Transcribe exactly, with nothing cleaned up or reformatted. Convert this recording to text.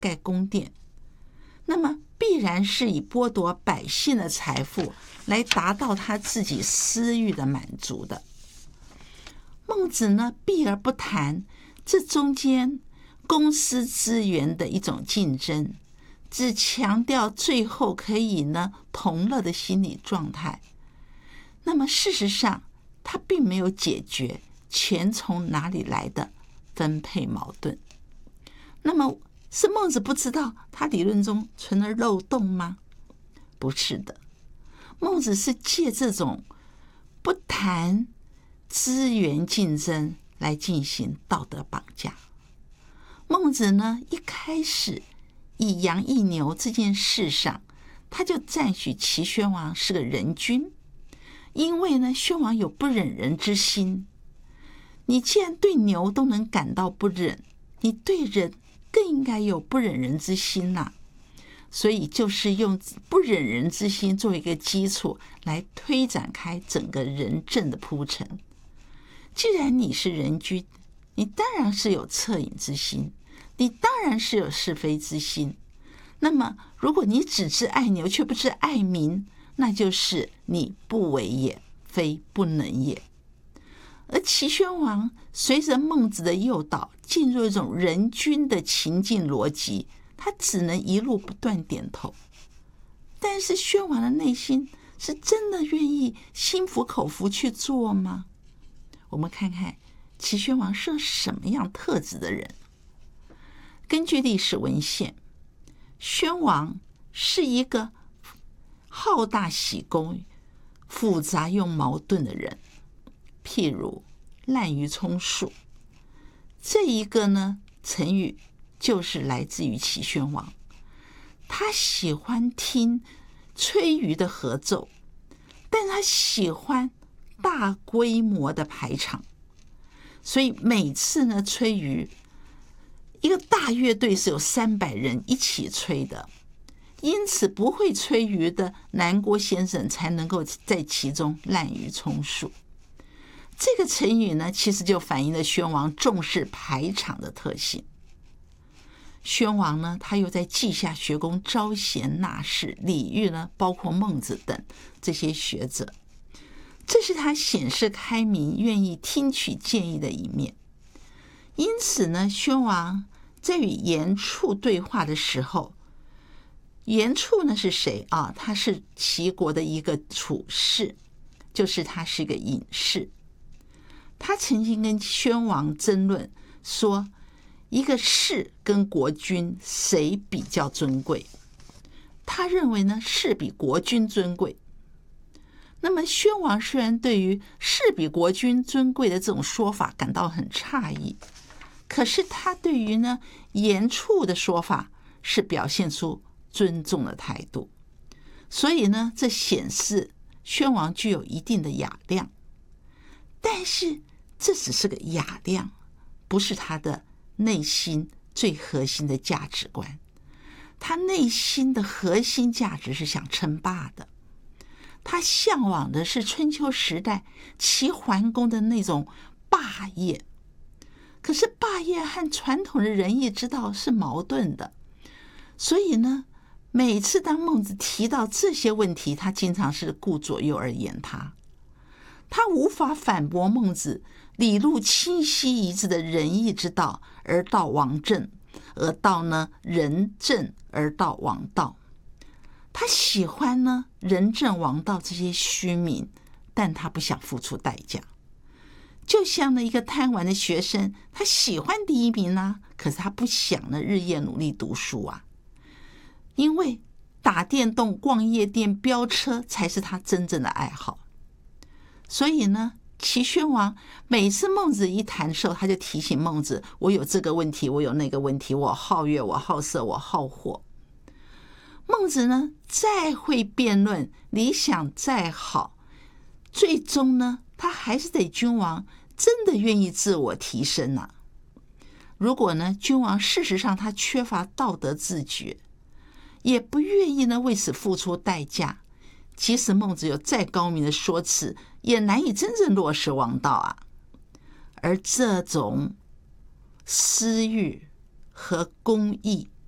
盖宫殿，那么必然是以剥夺百姓的财富来达到他自己私欲的满足的。孟子呢，避而不谈这中间公私资源的一种竞争，只强调最后可以呢同乐的心理状态。那么事实上，他并没有解决钱从哪里来的分配矛盾。那么是孟子不知道他理论中存了漏洞吗？不是的，孟子是借这种不谈资源竞争来进行道德绑架。孟子呢，一开始以羊易牛这件事上，他就赞许齐宣王是个仁君，因为呢，宣王有不忍人之心。你既然对牛都能感到不忍，你对人更应该有不忍人之心呐、啊。所以就是用不忍人之心作为一个基础，来推展开整个仁政的铺陈。既然你是仁君，你当然是有恻隐之心，你当然是有是非之心。那么如果你只知爱牛却不知爱民，那就是你不为也，非不能也。而齐宣王随着孟子的诱导，进入一种人君的情境逻辑，他只能一路不断点头。但是宣王的内心是真的愿意心服口服去做吗？我们看看齐宣王是什么样特质的人。根据历史文献，宣王是一个好大喜功、复杂又矛盾的人。譬如滥竽充数，这一个呢成语就是来自于齐宣王。他喜欢听吹竽的合奏，但他喜欢大规模的排场，所以每次呢吹竽，一个大乐队是有三百人一起吹的，因此不会吹竽的南郭先生才能够在其中滥竽充数。这个成语呢，其实就反映了宣王重视排场的特性。宣王呢，他又在稷下学宫招贤纳士，礼遇呢，包括孟子等这些学者，这是他显示开明、愿意听取建议的一面。因此呢，宣王在与严处对话的时候，严处呢是谁啊？他是齐国的一个处士，就是他是一个隐士。他曾经跟宣王争论说，一个士跟国君谁比较尊贵？他认为呢，士比国君尊贵。那么宣王虽然对于士比国君尊贵的这种说法感到很诧异，可是他对于呢严处的说法是表现出尊重的态度。所以呢，这显示宣王具有一定的雅量。但是这只是个雅量，不是他的内心最核心的价值观。他内心的核心价值是想称霸的，他向往的是春秋时代齐桓公的那种霸业。可是霸业和传统的仁义之道是矛盾的，所以呢，每次当孟子提到这些问题，他经常是顾左右而言他。他无法反驳孟子理路清晰一致的仁义之道，而到王政，而到呢仁政，而到王道。他喜欢呢仁政王道这些虚名，但他不想付出代价。就像呢一个贪玩的学生，他喜欢第一名啊，可是他不想呢日夜努力读书啊，因为打电动、逛夜店、飙车才是他真正的爱好。所以呢，齐宣王每次孟子一谈的时候，他就提醒孟子，我有这个问题，我有那个问题，我好乐，我好色，我好货。孟子呢，再会辩论，理想再好，最终呢，他还是得君王真的愿意自我提升啊。如果呢，君王事实上他缺乏道德自觉，也不愿意呢为此付出代价，即使孟子有再高明的说辞，也难以真正落实王道啊。而这种私欲和公义